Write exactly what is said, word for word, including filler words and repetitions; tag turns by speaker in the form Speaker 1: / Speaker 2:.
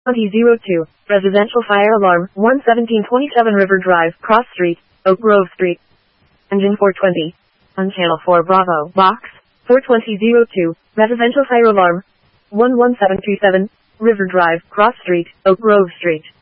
Speaker 1: twenty oh two, residential fire alarm, one seventeen twenty-seven River Drive, Cross Street, Oak Grove Street. Engine four twenty. On Channel four Bravo, Box, four twenty oh two, residential fire alarm, one one seven two seven, River Drive, Cross Street, Oak Grove Street.